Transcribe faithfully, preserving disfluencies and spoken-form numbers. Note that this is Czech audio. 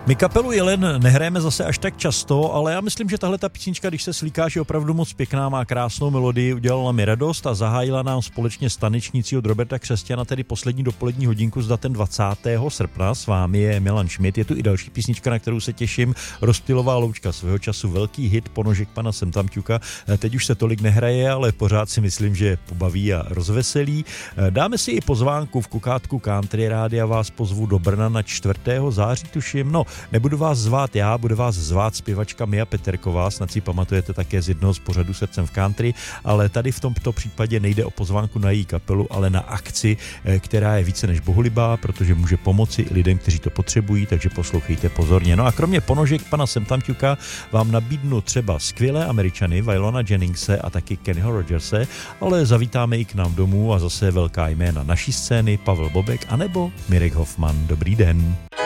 My kapelu Jelen nehrajeme zase až tak často, ale já myslím, že tahle ta písnička, když se slíkáš, je opravdu moc pěkná, má krásnou melodii, udělala mi radost a zahájila nám společně s tanečnící od Roberta Křesťana, tedy poslední dopolední hodinku s datem dvacátého srpna. S vámi je Milan Schmidt, je tu i další písnička, na kterou se těším, Rozptylová loučka, svého času velký hit, Ponožek pana Semtamťuka. Teď už se tolik nehraje, ale pořád si myslím, že pobaví a rozveselí. Dáme si i pozvánku v Kukátku Country Rádia, vás pozvu do Brna na čtvrtého září, tuším. No, nebudu vás zvát já, bude vás zvát zpěvačka Mia Peterková, snad si pamatujete také z jednoho z pořadů Srdcem v country, ale tady v tomto případě nejde o pozvánku na její kapelu, ale na akci, která je více než bohulibá, protože může pomoci i lidem, kteří to potřebují, takže poslouchejte pozorně. No a kromě Ponožek pana Semtamťuka vám nabídnu třeba skvělé Američany, Waylona Jenningse a taky Kennyho Rogerse, ale zavítáme i k nám domů a zase velká jména naší scény, Pavel Bobek anebo Mirek Hoffman. Dobrý den.